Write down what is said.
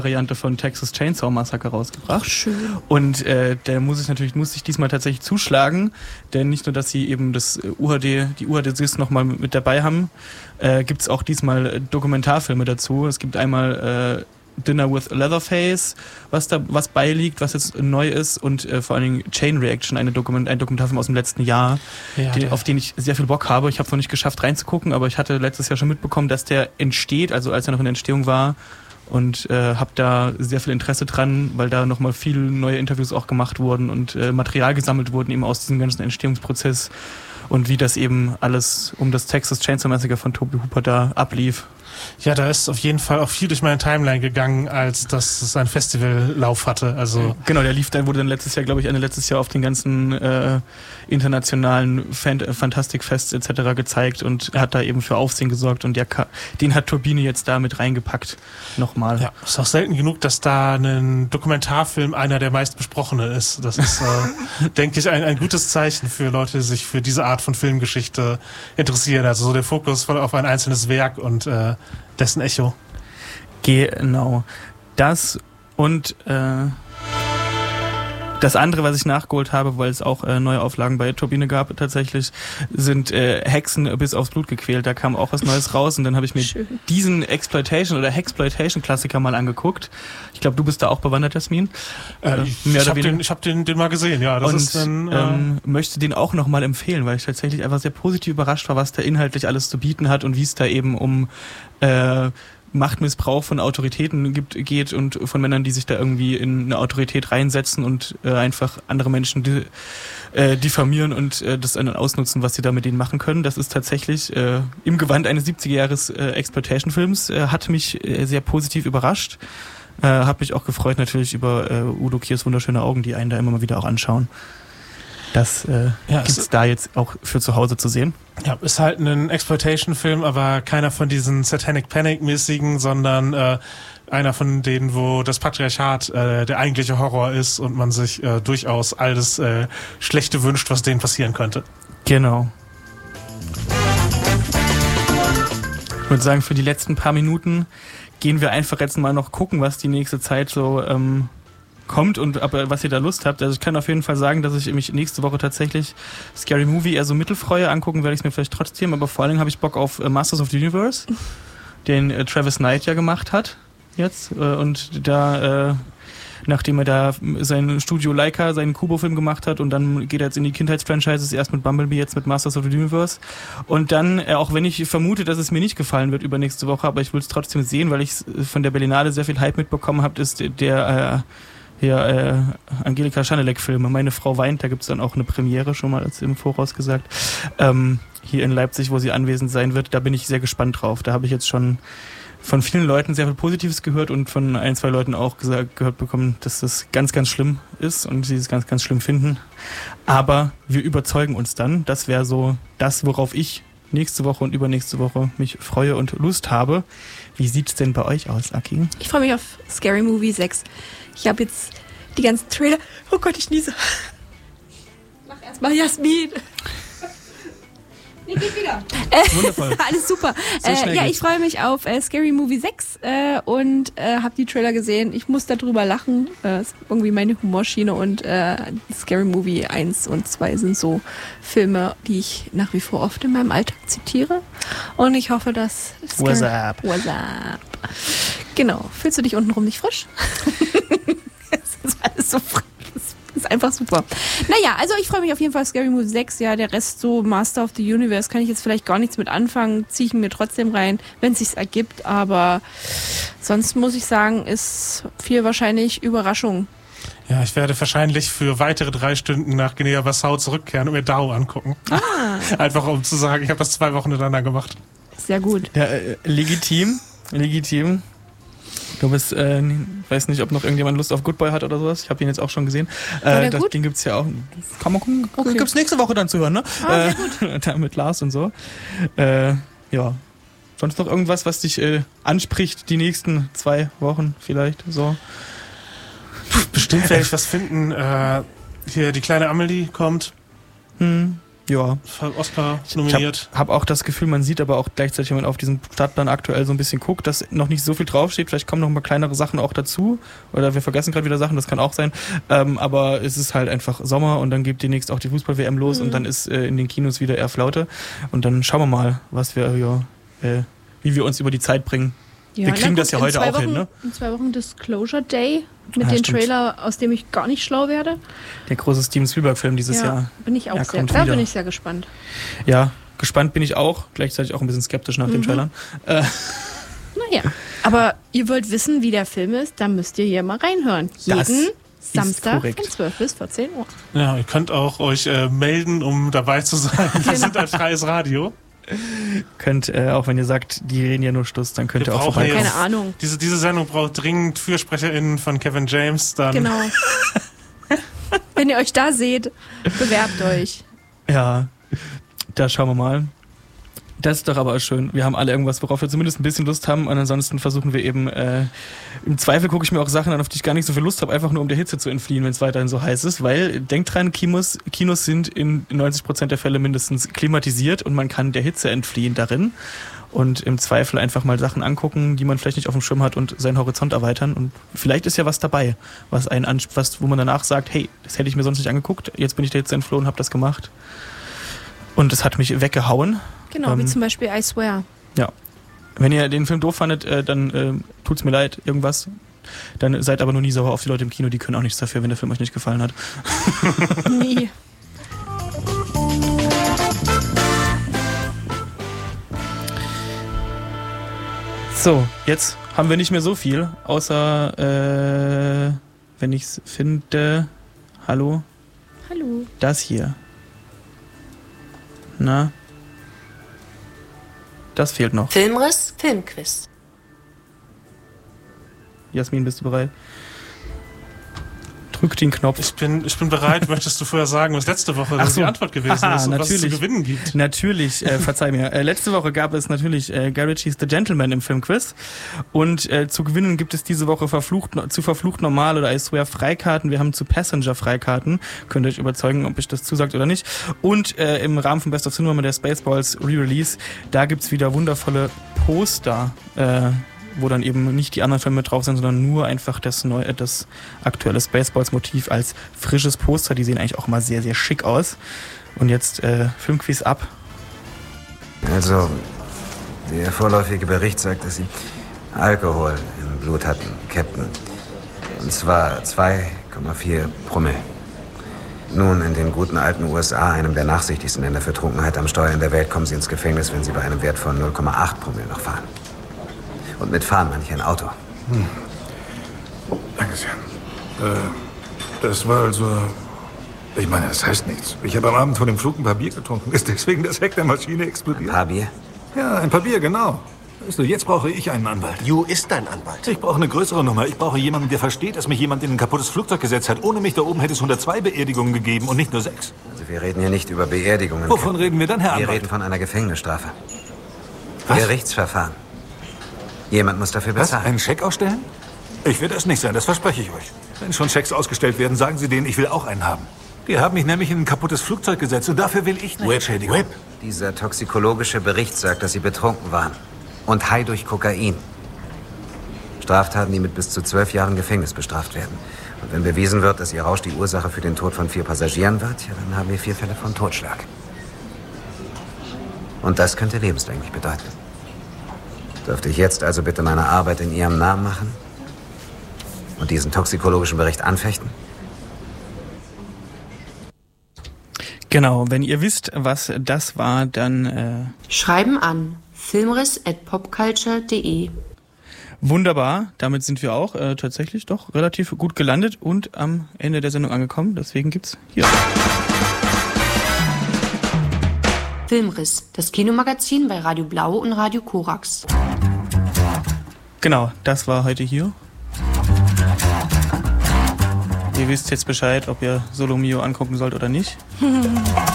Variante von Texas Chainsaw Massacre rausgebracht. Ach, schön. Und der muss ich diesmal tatsächlich zuschlagen, denn nicht nur, dass sie eben die UHD-Disc nochmal mit dabei haben, gibt es auch diesmal Dokumentarfilme dazu. Es gibt einmal Dinner with Leatherface, was beiliegt, was jetzt neu ist, und vor allen Dingen Chain Reaction, ein Dokumentarfilm aus dem letzten Jahr, auf den ich sehr viel Bock habe. Ich habe es noch nicht geschafft reinzugucken, aber ich hatte letztes Jahr schon mitbekommen, dass der entsteht, also als er noch in der Entstehung war, und habe da sehr viel Interesse dran, weil da nochmal viele neue Interviews auch gemacht wurden und Material gesammelt wurden eben aus diesem ganzen Entstehungsprozess und wie das eben alles um das Texas Chainsaw Massacre von Tobe Hooper da ablief. Ja, da ist auf jeden Fall auch viel durch meine Timeline gegangen, als dass es einen Festivallauf hatte. Also genau, wurde dann letztes Jahr, glaube ich, Ende letztes Jahr auf den ganzen internationalen Fantastikfests etc. gezeigt und hat da eben für Aufsehen gesorgt, und den hat Turbine jetzt da mit reingepackt nochmal. Ja, ist auch selten genug, dass da ein Dokumentarfilm einer der meistbesprochenen ist. Das ist, denke ich, ein gutes Zeichen für Leute, die sich für diese Art von Filmgeschichte interessieren. Also so der Fokus auf ein einzelnes Werk und dessen Echo. Genau. Das und das andere, was ich nachgeholt habe, weil es auch neue Auflagen bei Turbine gab tatsächlich, sind Hexen bis aufs Blut gequält. Da kam auch was Neues raus, und dann habe ich mir diesen Exploitation- oder Hexploitation-Klassiker mal angeguckt. Ich glaube, du bist da auch bewandert, Jasmin. Ich habe den mal gesehen, ja. Das ist dann, möchte den auch nochmal empfehlen, weil ich tatsächlich einfach sehr positiv überrascht war, was der inhaltlich alles zu bieten hat und wie es da eben um Machtmissbrauch von Autoritäten geht und von Männern, die sich da irgendwie in eine Autorität reinsetzen und einfach andere Menschen diffamieren und das dann ausnutzen, was sie da mit denen machen können. Das ist tatsächlich im Gewand eines 70er-Jahres Exploitation-Films, hat mich sehr positiv überrascht. Hab mich auch gefreut natürlich über Udo Kiers wunderschöne Augen, die einen da immer mal wieder auch anschauen. Das gibt's da jetzt auch für zu Hause zu sehen. Ja, ist halt ein Exploitation-Film, aber keiner von diesen Satanic Panic-mäßigen, sondern einer von denen, wo das Patriarchat der eigentliche Horror ist und man sich durchaus all das Schlechte wünscht, was denen passieren könnte. Genau. Ich würde sagen, für die letzten paar Minuten gehen wir einfach jetzt mal noch gucken, was die nächste Zeit so kommt und was ihr da Lust habt. Also ich kann auf jeden Fall sagen, dass ich mich nächste Woche tatsächlich Scary Movie eher so mittelfreue. Angucken werde ich es mir vielleicht trotzdem, aber vor allen Dingen habe ich Bock auf Masters of the Universe, den Travis Knight ja gemacht hat jetzt, und da nachdem er da sein Studio Leica, seinen Kubo-Film gemacht hat, und dann geht er jetzt in die Kindheitsfranchises, erst mit Bumblebee, jetzt mit Masters of the Universe, und dann, auch wenn ich vermute, dass es mir nicht gefallen wird übernächste Woche, aber ich will es trotzdem sehen, weil ich von der Berlinale sehr viel Hype mitbekommen habe, ist der Angelika Schanelek-Filme. Meine Frau weint, da gibt es dann auch eine Premiere, schon mal als im Voraus gesagt, hier in Leipzig, wo sie anwesend sein wird. Da bin ich sehr gespannt drauf. Da habe ich jetzt schon von vielen Leuten sehr viel Positives gehört und von ein, zwei Leuten auch gehört bekommen, dass das ganz, ganz schlimm ist und sie es ganz, ganz schlimm finden. Aber wir überzeugen uns dann. Das wäre so das, worauf ich nächste Woche und übernächste Woche mich freue und Lust habe. Wie sieht's denn bei euch aus, Aki? Ich freue mich auf Scary Movie 6. Ich habe jetzt die ganzen Trailer. Oh Gott, ich niese. Mach erstmal Jasmin. Nee, geht wieder. Wundervoll. Alles super. Ja, ich freue mich auf Scary Movie 6 und habe die Trailer gesehen. Ich muss darüber lachen. Ist irgendwie meine Humorschiene, und Scary Movie 1 und 2 sind so Filme, die ich nach wie vor oft in meinem Alltag zitiere. Und ich hoffe, dass What's up? What's up? Genau. Fühlst du dich untenrum nicht frisch? Es ist alles so frisch. Ist einfach super. Naja, also ich freue mich auf jeden Fall auf Scary Movie 6. Ja, der Rest so Master of the Universe kann ich jetzt vielleicht gar nichts mit anfangen. Ziehe ich mir trotzdem rein, wenn es sich ergibt. Aber sonst muss ich sagen, ist viel wahrscheinlich Überraschung. Ja, ich werde wahrscheinlich für weitere 3 Stunden nach Guinea-Bissau zurückkehren und mir Dao angucken. Einfach um zu sagen, ich habe das 2 Wochen hintereinander gemacht. Sehr gut. Ja, legitim. Du bist, weiß nicht, ob noch irgendjemand Lust auf Good Boy hat oder sowas. Ich habe ihn jetzt auch schon gesehen. Den gibt's ja auch. Kann man gucken. Okay. Gibt's nächste Woche dann zu hören, ne? Sehr gut. Da mit Lars und so. Ja. Sonst noch irgendwas, was dich anspricht, die nächsten 2 Wochen vielleicht so? Bestimmt werde ich was finden. Hier, die kleine Amelie kommt. Ja. Oscar nominiert. Ich habe auch das Gefühl, man sieht aber auch gleichzeitig, wenn man auf diesem Startplan aktuell so ein bisschen guckt, dass noch nicht so viel draufsteht. Vielleicht kommen noch mal kleinere Sachen auch dazu. Oder wir vergessen gerade wieder Sachen, das kann auch sein. Aber es ist halt einfach Sommer und dann geht demnächst auch die Fußball-WM los und dann ist in den Kinos wieder eher Flaute. Und dann schauen wir mal, was wir wie wir uns über die Zeit bringen. Ja, wir kriegen das ja heute auch hin, ne? In 2 Wochen Disclosure Day mit dem stimmt. Trailer, aus dem ich gar nicht schlau werde. Der große Steven Spielberg-Film dieses Jahr. Bin ich auch Da bin ich sehr gespannt. Ja, gespannt bin ich auch. Gleichzeitig auch ein bisschen skeptisch nach den Trailern. Naja, aber ihr wollt wissen, wie der Film ist, dann müsst ihr hier mal reinhören. Jeden Samstag von 12 bis 14 Uhr. Ja, ihr könnt auch euch melden, um dabei zu sein. Wir sind ein freies Radio. Könnt, auch wenn ihr sagt, die reden ja nur Stuss, dann könnt ihr auch vorbeikommen. Keine Ahnung. Diese Sendung braucht dringend FürsprecherInnen von Kevin James. Dann Genau. Wenn ihr euch da seht, bewerbt euch. Ja, da schauen wir mal. Das ist doch aber schön. Wir haben alle irgendwas, worauf wir zumindest ein bisschen Lust haben und ansonsten versuchen wir eben, im Zweifel gucke ich mir auch Sachen an, auf die ich gar nicht so viel Lust habe, einfach nur um der Hitze zu entfliehen, wenn es weiterhin so heiß ist, weil, denkt dran, Kinos sind in 90% der Fälle mindestens klimatisiert und man kann der Hitze entfliehen darin und im Zweifel einfach mal Sachen angucken, die man vielleicht nicht auf dem Schirm hat und seinen Horizont erweitern und vielleicht ist ja was dabei, wo man danach sagt, hey, das hätte ich mir sonst nicht angeguckt, jetzt bin ich der Hitze entflohen, habe das gemacht und es hat mich weggehauen. Genau, wie zum Beispiel I Swear. Ja. Wenn ihr den Film doof fandet, dann tut's mir leid, irgendwas. Dann seid aber nur nie sauer auf die Leute im Kino, die können auch nichts dafür, wenn der Film euch nicht gefallen hat. Nie. So, jetzt haben wir nicht mehr so viel, außer, wenn ich's finde, hallo? Hallo. Das hier. Na? Das fehlt noch. Filmriss, Filmquiz. Jasmin, bist du bereit? Drück den Knopf. Ich bin bereit. Möchtest du vorher sagen, was letzte Woche die Antwort gewesen ist und was es zu gewinnen gibt? Natürlich, verzeih mir. Letzte Woche gab es natürlich Guy Ritchies The Gentleman im Filmquiz und zu gewinnen gibt es diese Woche zu Verflucht Normal oder I Swear Freikarten. Wir haben zu Passenger Freikarten. Könnt ihr euch überzeugen, ob ich das zusagt oder nicht. Und im Rahmen von Best of Cinema mit der Spaceballs Re-Release, da gibt's wieder wundervolle Poster, wo dann eben nicht die anderen Filme drauf sind, sondern nur einfach das aktuelle Spaceballs-Motiv als frisches Poster. Die sehen eigentlich auch immer sehr, sehr schick aus. Und jetzt Filmquiz ab. Also, der vorläufige Bericht sagt, dass Sie Alkohol im Blut hatten, Captain. Und zwar 2,4 Promille. Nun, in den guten alten USA, einem der nachsichtigsten Länder für Trunkenheit am Steuer in der Welt, kommen Sie ins Gefängnis, wenn Sie bei einem Wert von 0,8 Promille noch fahren. Und mit fahren meine ich ein Auto. Danke sehr. Das war also... Ich meine, das heißt nichts. Ich habe am Abend vor dem Flug ein paar Bier getrunken. Ist deswegen das Heck der Maschine explodiert? Ein paar Bier? Ja, ein paar Bier, genau. Weißt du, jetzt brauche ich einen Anwalt. Ju ist dein Anwalt. Ich brauche eine größere Nummer. Ich brauche jemanden, der versteht, dass mich jemand in ein kaputtes Flugzeug gesetzt hat. Ohne mich da oben hätte es 102 Beerdigungen gegeben und nicht nur 6. Also wir reden hier nicht über Beerdigungen. Wovon reden wir dann, Herr Wir Anwalt? reden von einer Gefängnisstrafe. Was? Gerichtsverfahren. Jemand muss dafür Was? bezahlen. Einen Scheck ausstellen? Ich werde es nicht sein, das verspreche ich euch. Wenn schon Schecks ausgestellt werden, sagen Sie denen, ich will auch einen haben. Die haben mich nämlich in ein kaputtes Flugzeug gesetzt und dafür will ich eine Entschädigung. Whip. Dieser toxikologische Bericht sagt, dass Sie betrunken waren. Und high durch Kokain. Straftaten, die mit bis zu 12 Jahren Gefängnis bestraft werden. Und wenn bewiesen wird, dass Ihr Rausch die Ursache für den Tod von 4 Passagieren wird, ja, dann haben wir 4 Fälle von Totschlag. Und das könnte lebenslänglich bedeuten. Dürfte ich jetzt also bitte meine Arbeit in Ihrem Namen machen? Und diesen toxikologischen Bericht anfechten? Genau, wenn ihr wisst, was das war, dann Schreiben an filmriss@popculture.de. Wunderbar, damit sind wir auch tatsächlich doch relativ gut gelandet und am Ende der Sendung angekommen. Deswegen gibt's hier. Filmriss, das Kinomagazin bei Radio Blau und Radio Korax. Genau, das war heute hier. Ihr wisst jetzt Bescheid, ob ihr Solo Mio angucken sollt oder nicht.